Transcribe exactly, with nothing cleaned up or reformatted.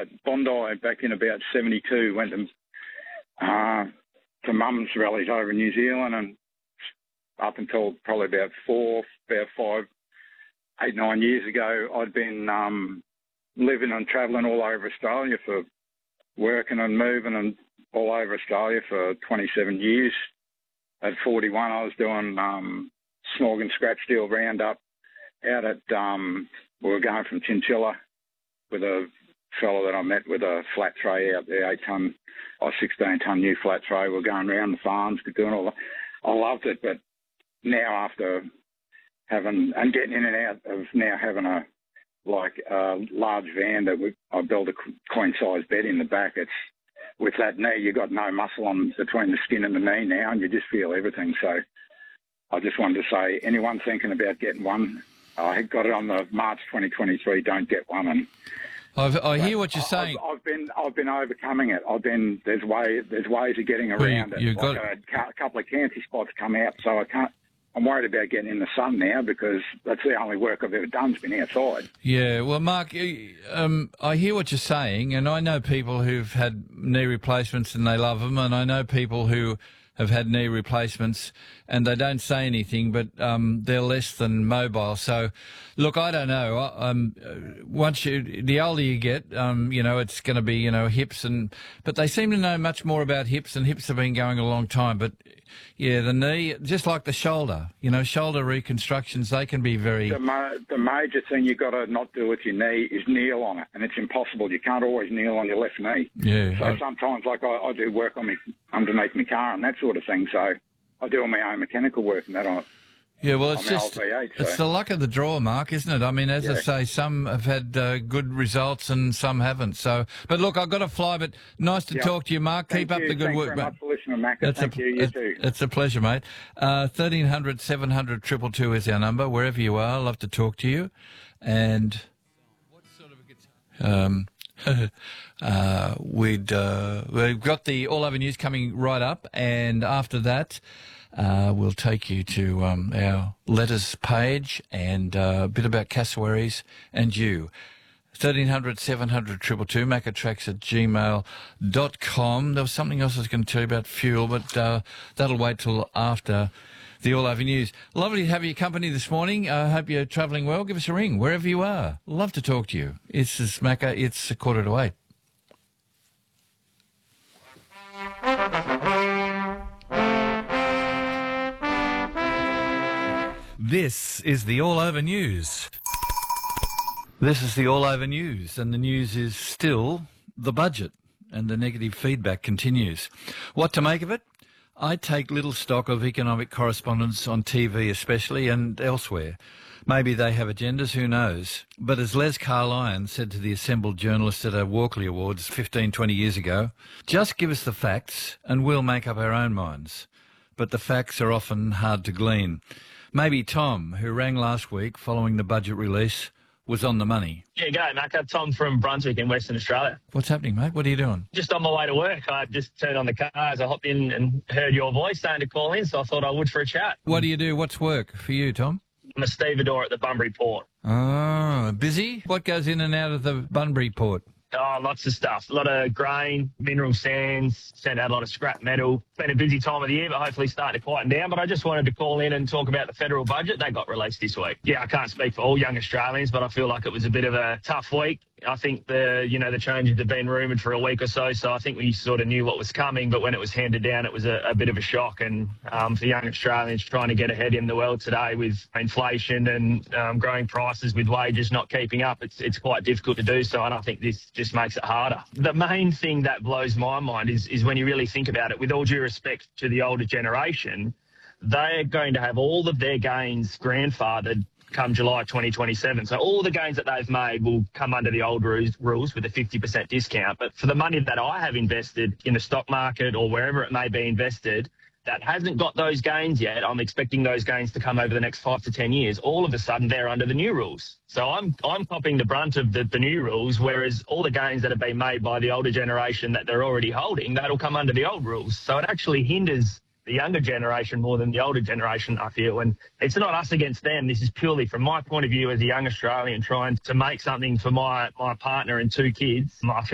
at Bondi back in about seventy-two. Went to, uh, to Mum's rallies over in New Zealand, and up until probably about four, about five, eight, nine years ago, I'd been um, living and travelling all over Australia for working and moving and all over Australia for twenty-seven years. At forty-one, I was doing um, snog and scratch steel roundup out at, um, we were going from Chinchilla with a fellow that I met with a flat tray out there, eight tonne or sixteen tonne new flat tray. We we're going around the farms, doing all that. I loved it, but now after having, and getting in and out of now having a, like a large van that we, I built a queen size bed in the back, it's, with that knee, you've got no muscle on between the skin and the knee now, and you just feel everything. So I just wanted to say, anyone thinking about getting one, I got it on the March twenty twenty-three, don't get one. And I've, I hear what you're saying. I've, I've been I've been overcoming it. I've been, there's way there's ways of getting around well, you, it. Like got... I had a couple of cancer spots come out, so I can't, I'm worried about getting in the sun now because that's the only work I've ever done has been outside. Yeah, well, Mark, um, I hear what you're saying, and I know people who've had knee replacements and they love them, and I know people who have had knee replacements and they don't say anything, but um, they're less than mobile. So, look, I don't know. Um, once you, the older you get, um, you know, it's going to be, you know, hips and, but they seem to know much more about hips, and hips have been going a long time. But yeah, the knee, just like the shoulder, you know, shoulder reconstructions, they can be very... The, ma- the major thing you've got to not do with your knee is kneel on it, and it's impossible. You can't always kneel on your left knee. Yeah. So I... sometimes, like, I, I do work on me underneath my car and that sort of thing, so I do all my own mechanical work and that on it. Yeah, well, it's just, L V eight, so. It's the luck of the draw, Mark, isn't it? I mean, as yeah. I say, some have had uh, good results and some haven't. So, but look, I've got to fly, but nice to yep. talk to you, Mark. Thank Keep you. up the good Thanks work. Very much for listening, Macca. Thank a, you, you it, too. It's a pleasure, mate. Uh, thirteen hundred, seven hundred, two two two is our number. Wherever you are, I'd love to talk to you. And what sort of a guitar? Um, uh, we'd, uh, we've got the All Over News coming right up, and after that, Uh, we'll take you to um, our letters page and uh, a bit about cassowaries and you. thirteen hundred, seven hundred, two two two, maccatracks at gmail dot com. There was something else I was going to tell you about fuel, but uh, that'll wait till after the All Over News. Lovely to have your company this morning. I uh, hope you're travelling well. Give us a ring wherever you are. Love to talk to you. It's Macca. It's a quarter to eight. This is the All Over News. This is the All Over News, and the news is still the budget, and the negative feedback continues. What to make of it? I take little stock of economic correspondents on T V especially, and elsewhere. Maybe they have agendas, who knows? But as Les Carlyon said to the assembled journalists at a Walkley Awards fifteen, twenty years ago, just give us the facts and we'll make up our own minds. But the facts are often hard to glean. Maybe Tom, who rang last week following the budget release, was on the money. Yeah, g'day, Macca. Tom from Brunswick in Western Australia. What's happening, mate? What are you doing? Just on my way to work. I just turned on the car as I hopped in and heard your voice saying to call in, so I thought I would for a chat. What do you do? What's work for you, Tom? I'm a stevedore at the Bunbury Port. Oh, busy? What goes in and out of the Bunbury Port? Oh, lots of stuff. A lot of grain, mineral sands, sent out a lot of scrap metal. It's been a busy time of the year, but hopefully starting to quieten down. But I just wanted to call in and talk about the federal budget. They got released this week. Yeah, I can't speak for all young Australians, but I feel like it was a bit of a tough week. I think the, you know, the changes have been rumoured for a week or so, so I think we sort of knew what was coming, but when it was handed down, it was a, a bit of a shock. And um, for young Australians trying to get ahead in the world today with inflation and um, growing prices, with wages not keeping up, it's it's quite difficult to do so, and I think this just makes it harder. The main thing that blows my mind is, is when you really think about it, with all due respect to the older generation, they're going to have all of their gains grandfathered come July twenty twenty-seven. So all the gains that they've made will come under the old rules with a fifty percent discount. But for the money that I have invested in the stock market or wherever it may be invested, that hasn't got those gains yet, I'm expecting those gains to come over the next five to ten years. All of a sudden, they're under the new rules. So I'm I'm copping the brunt of the, the new rules, whereas all the gains that have been made by the older generation that they're already holding, that'll come under the old rules. So it actually hinders the younger generation more than the older generation, I feel. And it's not us against them. This is purely from my point of view as a young Australian trying to make something for my, my partner and two kids. I feel